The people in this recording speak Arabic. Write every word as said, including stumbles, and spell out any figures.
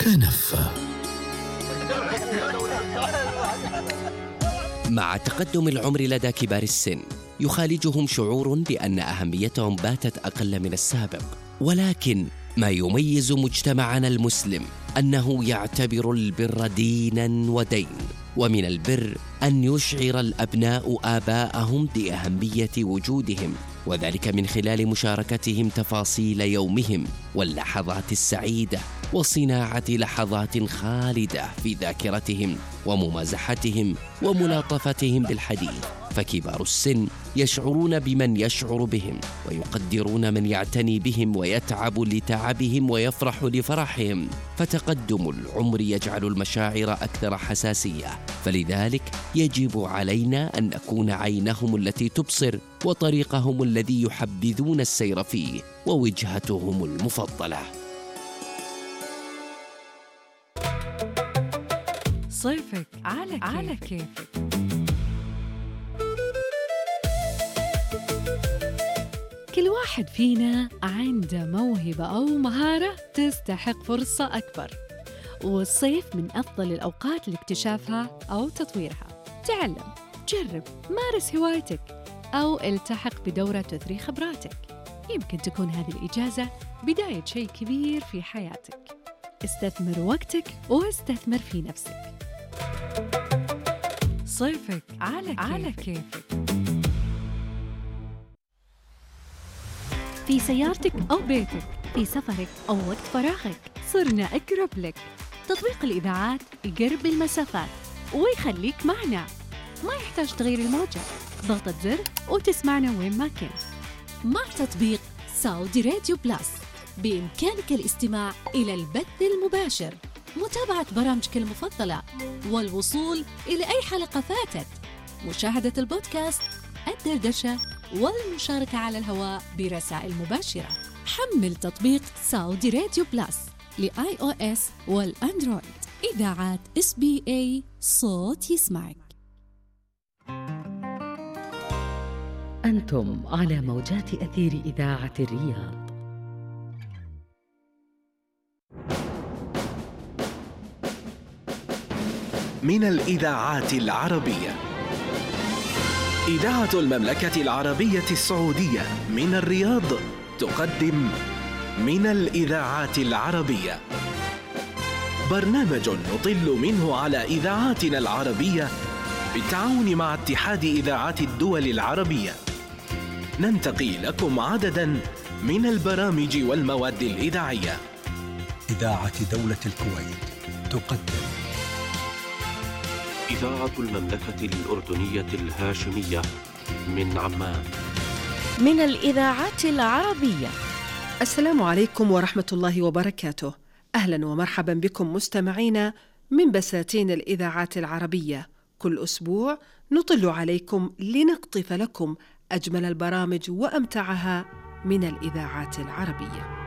كنفة. مع تقدم العمر لدى كبار السن يخالجهم شعور بأن أهميتهم باتت أقل من السابق، ولكن ما يميز مجتمعنا المسلم أنه يعتبر البر ديناً ودين، ومن البر أن يشعر الأبناء آباءهم بأهمية وجودهم، وذلك من خلال مشاركتهم تفاصيل يومهم واللحظات السعيدة وصناعة لحظات خالدة في ذاكرتهم وممازحتهم وملاطفتهم بالحديث. فكبار السن يشعرون بمن يشعر بهم، ويقدرون من يعتني بهم ويتعب لتعبهم ويفرح لفرحهم. فتقدم العمر يجعل المشاعر أكثر حساسية، فلذلك يجب علينا أن نكون عينهم التي تبصر وطريقهم الذي يحبذون السير فيه ووجهتهم المفضلة. صيفك على, على كيفك. كل واحد فينا عنده موهبة أو مهارة تستحق فرصة أكبر، والصيف من أفضل الأوقات لاكتشافها أو تطويرها. تعلم، جرب، مارس هوايتك، أو التحق بدورة تثري خبراتك. يمكن تكون هذه الإجازة بداية شيء كبير في حياتك. استثمر وقتك واستثمر في نفسك. صيفك على, على كيفك. في سيارتك أو بيتك، في سفرك أو وقت فراغك، صرنا أقرب لك. تطبيق الإذاعات يقرب المسافات ويخليك معنا، ما يحتاج تغيير الموجة، ضغطة زر وتسمعنا وين ما كنت. مع تطبيق سعودي راديو بلاس بإمكانك الاستماع إلى البث المباشر، متابعة برامجك المفضلة، والوصول إلى أي حلقة فاتت، مشاهدة البودكاست، الدردشة، والمشاركة على الهواء برسائل مباشرة. حمل تطبيق سعودي راديو بلاس لآي أو إس والأندرويد. إذاعات إس بي إيه، صوت يسمعك. أنتم على موجات أثير إذاعة الرياض. من الإذاعات العربية، إذاعة المملكة العربية السعودية من الرياض تقدم من الإذاعات العربية، برنامج نطل منه على إذاعاتنا العربية بالتعاون مع اتحاد إذاعات الدول العربية. ننتقي لكم عدداً من البرامج والمواد الإذاعية. إذاعة دولة الكويت تقدم إذاعة المملكة الأردنية الهاشمية من عمان. من الإذاعات العربية. السلام عليكم ورحمة الله وبركاته. أهلا ومرحبا بكم مستمعينا من بساتين الإذاعات العربية. كل أسبوع نطل عليكم لنقطف لكم أجمل البرامج وأمتعها من الإذاعات العربية.